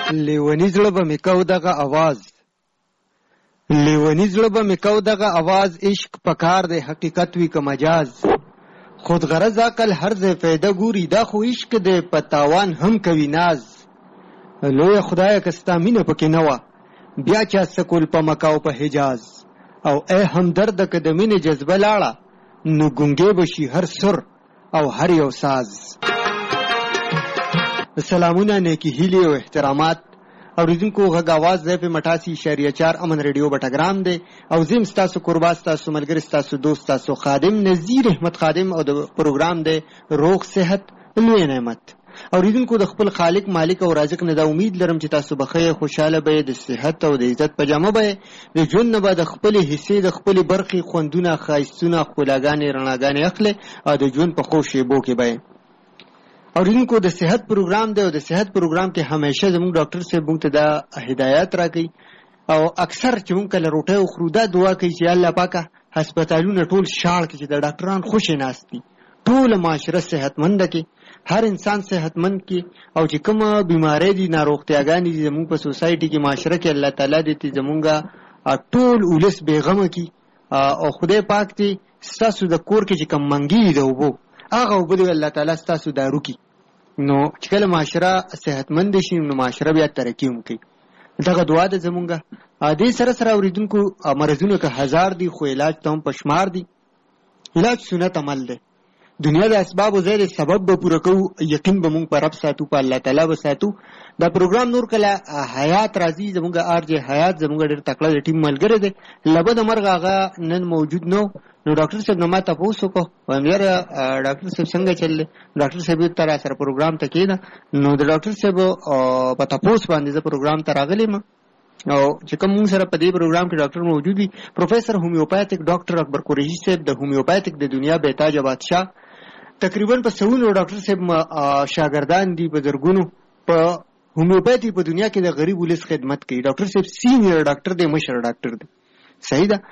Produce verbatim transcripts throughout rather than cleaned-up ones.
لیونی زړه به مې کو دغه آواز لیونی زړه به مې کو دغه آواز عشق پکار دی حقیقت وي که مجاز خود غرض عقل هر ځای فایده ګوري دا خو عشق دی په تاوان هم کوي ناز لویه خدایه که ستا مینه پکې نه وه بیا چا سکول په مکه او په حجاز او ای همدرده که د مینې جذبه لاړه نو ګونګې به شي هر سر او هر یو ساز. سلامونه نیکی هیلی او احترامات اوریدونکو غږ آواز دی په مټاسی اشاریه چار امن ریډیو بټګرام دی او زم ستاسو قربا ستاسو ملګری ستاسو دوست ستاسو خادم نذیر احمد خادم او د پروګرام دی روغ صحت لوی نعمت. اوریدونکو د خپل خالق مالک او رازق نه د امید لرم چې تاسو بخیر خوشاله به د صحت او د عزت پجامه به د ژوند نه به د خپل حصے د خپل برخي خوندونه خایستونه خپلګانې رڼاګانې اخلي او د ژوند په خو شیبو کې به. اوریدونکو د صحت پروګرام دی او د صحت پروګرام کې همیشه زموږ ډاکټر صاحب موږ ته د هدایت راکړي او اکثر چې موږ کله روټي او خرودا دعا کوي چې الله پاکه هسپتالونه ټول شاړ کړي چې د ډاکټران خوشی ناستي ټول معاشره صحتمند کې هر انسان صحتمند کې او چې کومه بیماری دي ناروغتیاګانې دي زموږ په سوسایټي کې معاشره کې الله تعالی دې زموږ ټول ولس بیغمه کې او خدای پاک دې ستاسو د کور کې چې کوم منګي دی وبو هغه وبو دې الله تعالی ستاسو دارو کې نو چې کله معاشره صحتمند شي نو معاشره بیا ترقی هم کوي. دغه دعا ده زمونږه دې سره سره اوریدونکو مرزونه که هزار دي خو علاج ته هم پشمار دي. علاج سنت عمل ده دنیا د اسباب او زیر سبب به پوره کوو یقین به مونږ په رب ساتو په الله تعالی به ساتو. دا پروګرام نور کله حیات راځي زمونږ ارجه حیات زمونږ ډېر تکړه ټیم ملګری دی لبه د مرغ هغه نن موجود نو نو ډاکټر صاحب نو ما تاسو کو وایم یاره ډاکټر صاحب څنګه چل ډاکټر صاحب تر سره پروګرام ته کېده نو د ډاکټر صاحب په تاسو باندې ز پروګرام ته راغلی ما او چې کوم سره په دې پروګرام کې ډاکټر موجود دي پروفیسور هومیوپاتیک ډاکټر اکبر قریشی صاحب د هومیوپاتیک د دنیا بیتاج بادشاہ تقریبا په سونو ډاکټر صاحب شاګردان دي په درګونو په هومیوپاتی په دنیا کې د غریب ولس خدمت کوي. ډاکټر صاحب سینیئر ډاکټر دی مشر ډاکټر دی صحیح ده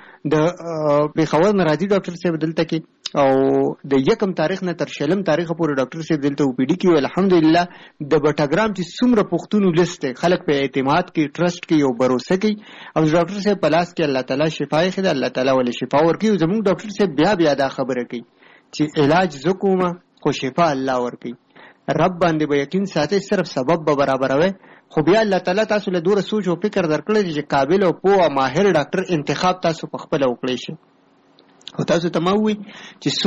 د پیښور ناراضي ډاکټر صاحب دلته کې او د یکم تاریخ نه تر شلم تاریخ پورې ډاکټر صاحب دلته او پی ډی کې الحمدلله د بټګرام چې څومره پښتون لست خلک په اعتماد کې ټرست کې او باور کوي او ډاکټر صاحب په لاس کې الله تعالی شفای خده الله تعالی ول شفا ورکړي. زموږ ډاکټر صاحب بیا بیا دا خبره کوي چې علاج زکوما خو شفا الله ورکړي رب باندې به یقین ساتي صرف سبب به برابروي خو بیا الله تعالی تاسو له دوره سوچ او فکر درکړي چې قابل او پوه ماهر ډاکټر انتخاب تاسو په خپل وکړئ شي او تاسو ته مو وي چې